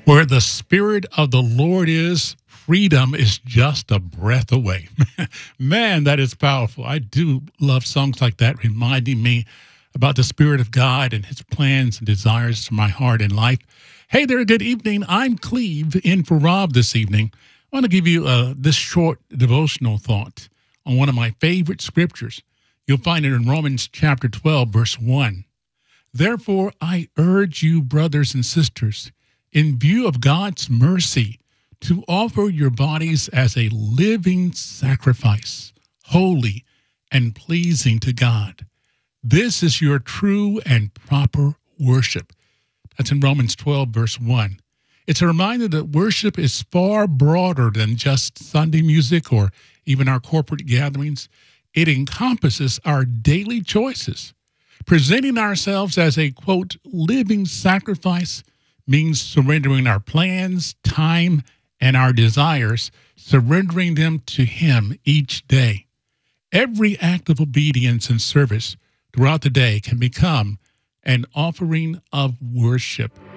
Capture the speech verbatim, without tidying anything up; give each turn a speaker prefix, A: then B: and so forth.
A: Where the Spirit of the Lord is, freedom is just a breath away. Man, that is powerful. I do love songs like that, reminding me about the Spirit of God and His plans and desires for my heart and life. Hey there, good evening. I'm Cleve in for Rob this evening. I want to give you uh, this short devotional thought on one of my favorite scriptures. You'll find it in Romans chapter twelve, verse one. Therefore, I urge you, brothers and sisters, in view of God's mercy, to offer your bodies as a living sacrifice, holy and pleasing to God. This is your true and proper worship. That's in Romans twelve, verse one. It's a reminder that worship is far broader than just Sunday music or even our corporate gatherings. It encompasses our daily choices. Presenting ourselves as a, quote, living sacrifice means surrendering our plans, time, and our desires, surrendering them to Him each day. Every act of obedience and service throughout the day can become an offering of worship.